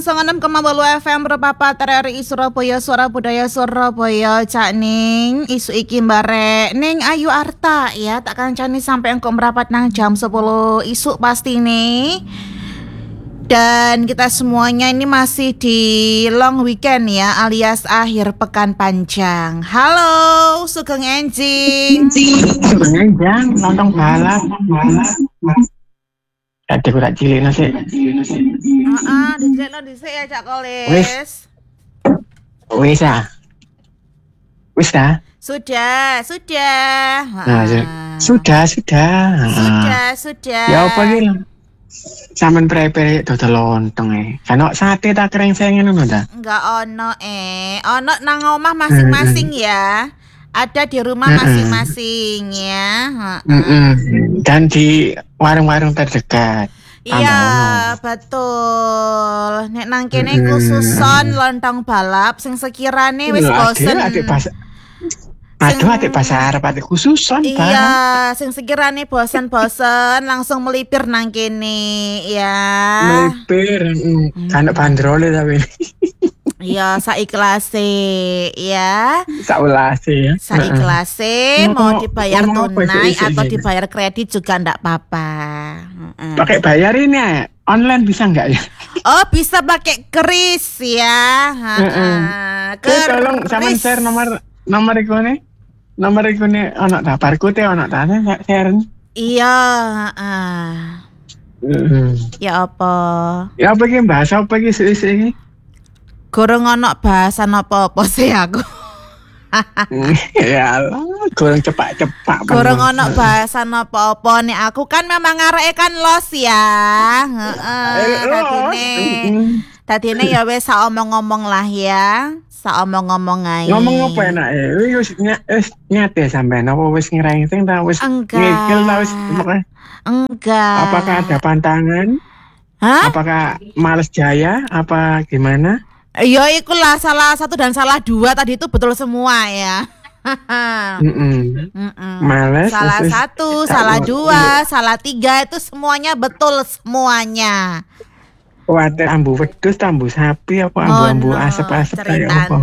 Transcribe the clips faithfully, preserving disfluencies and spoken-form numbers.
sanga enam koma wolu F M Repapat R R I Surabaya Suara Budaya Surabaya. Cak Ning isu iki barek Ning Ayu Arta ya, tak kancani sampai engko merapat nang jam sepuluh isu pasti nih. Dan kita semuanya ini masih di long weekend ya, alias akhir pekan panjang. Halo Sugeng Enjing. Sugeng Enjing nonton balap. Ada kurang cilik nasi. Heeh, dicekno dhisik ya Cak Kolis. Wis ah. Wis ah. Sudah, sudah. Nah, sudah, sudah. Sudah, sudah. Ya apa iki? Sampeyan prepare dodol lontong e. Kan sate tak krengseng ngono ta? Enggak ono eh. Ono nang omah masing-masing ya. Ada di rumah masing-masing ya. Heeh. Dan di warung-warung terdekat. Iya, betul. Nek nang kene khususon lontong balap sing sekirane wis bosen. Aduh, adik pasar Arab, adik khususon iya, barang. Iya, sing sekirane bosen-bosen langsung melipir nang kene ya. Melipir, mm. kan bandrole tapi. Iya, saiklase ya. Saulase ya. Saiklase uh-uh. mau dibayar ngomong tunai atau dibayar kredit juga ndak apa-apa. Uh-uh. Pakai bayar ini ya? Online bisa nggak ya? Oh, bisa pakai kris ya. Heeh. Kris. Tolong sama share nomor nomor iku nih. Nomor iku nih ana ta barcode ana ta share. Iya, heeh. Heeh. Ya apa? Ya apa iki bahasa apa iki sik-sik iki? Gorong ono bahasa apa-apa sih aku. Ya Allah, gorong cepak-cepak. Gorong ono bahasa apa-apa nih aku kan memang areke kan los ya. Heeh. Dadine. Dadine ya wis sak omong-omong lah ya. Sak omong-omong ae. Ngomong apa enak e? Wis wis nyate sampean apa wis ngerengseng ta wis ngikil ta wis enggak. Apakah ada pantangan? Hah? Apakah males jaya apa gimana? Ya ikulah salah satu dan salah dua tadi itu betul semua ya. Mm-mm. Males. Salah terus, satu, terus, salah dua, iya. Salah tiga itu semuanya betul semuanya. Waduh, ambu wedhus, ambu sapi apa ambu-ambu oh, no. asap-asap kayak apa?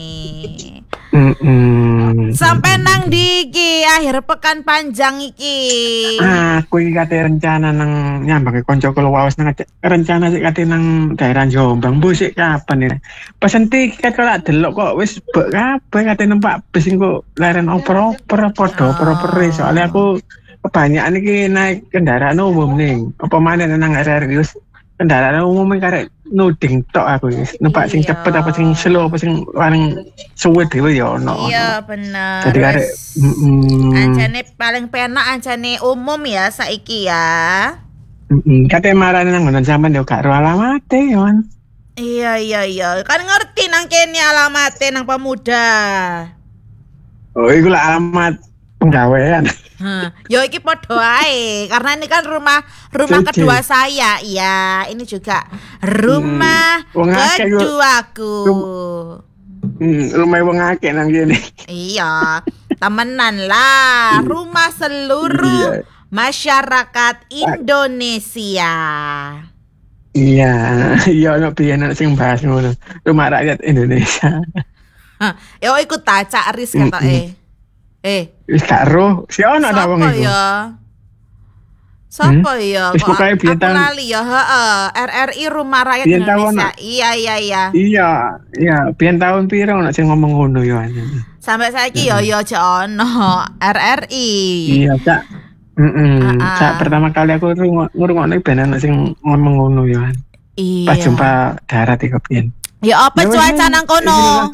Mm-mm. Sampai nang di iki akhir pekan panjang iki. Aku iki kate rencana nang nyambang kanca kula waos nang rencana sik kate nang daerah Jombang. Bu sik kapan ya? Pesen tiket kok lak delok kok wis bek kabeh kate numpak bis engko leren oper-oper padha oper-oper soalnya aku kebanyakan iki naik kendaraan umum ning. Apa maneh nang R R I wis kendaraan umum karek nuding tok aku wis numpak sing cepet apa sing slow apa sing paling suwe dhewe ya ono. Iya bener. Jadi karek mm, anjane paling penak anjane umum ya saiki ya. Heeh. Kate marane nang ngono sampean yo gak ro alamate yo. Iya iya iya. Kan ngerti nang kene alamate nang Pemuda. Oh iku lah alamat penggawean. Hmm. Yo iki podo ae karena ini kan rumah rumah Cici. Kedua saya. Iya, ini juga rumah hmm. keduaku. Hmm, rumah wong akeh nang kene. Iya, temenan lah, rumah seluruh iya. Masyarakat Indonesia. Iya, iya ono piye nek sing bahas ngono. Rumah rakyat Indonesia. Hah, yo ikut ta Cak Aris ketoke. Eh, wis gak roh, si ono ta wong iku. Ya? Sopo hmm? ya? Wis pokoke biyen tahun lali ya, heeh. R R I Rumah Rakyat Indonesia. Iya, iya, iya. Iya, iya, biyen tahun piro nek sing ngomong ngono ya. Sampai saiki ya ya aja ono R R I. Iya, Cak. Heeh. Cak pertama kali aku ngrungokne ben ana sing ngomong ngono ya. Iya. Pas jumpa darat iku biyen. Ya apa cuaca nang kono?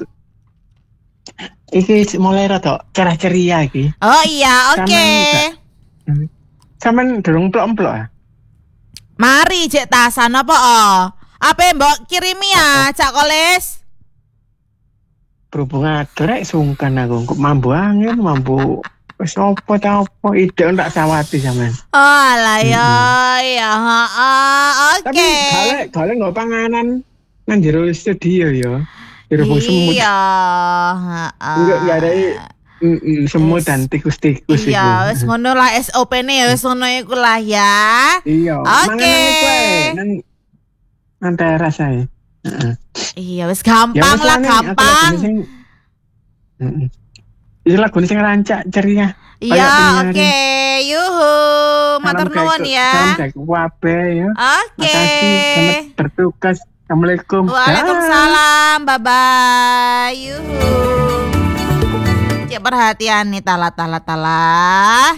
Iki mulai rada cerah ceria iki. Oh iya, oke. Okay. Sampeyan durung plok-plok ah. Mari cek tasan apa oh? Apa mbok kirimi ya, Cak Kolis? Berhubung adrek sungkan aku kok mambu angin, mambu wis opo ta opo ide ndak sawati sampean. Oh lah ya, ya heeh. Oke. Tapi gale gale nggo panganan nang jero studio ya. Berhubung semut. Iya, heeh. Enggak enggak ada mm semut dan tikus-tikus itu. Iya, wis ngono lah S O P-ne ya wis ngono iku lah ya. Iya. Oke. Nang nang teras ae. Heeh. Iya wis Ya gampang wis lah, lah Ning, aku gampang. lagune sing heeh. Iki lagune sing rancak ceria. Iya, Kayak penyiar. oke. Yuhu, Salam matur nuwun gawe ya. salam gawe kabeh ya. Oke. Makasih, selamat bertugas. Assalamualaikum. Dah. Waalaikumsalam. Bye bye. Yuhu. Cek perhatian nih tala tala tala.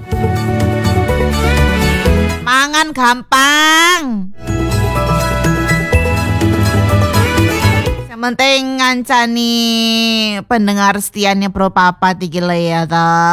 Mangan gampang. Sementing ngancani pendengar setianya Bro Papa iki ya ta.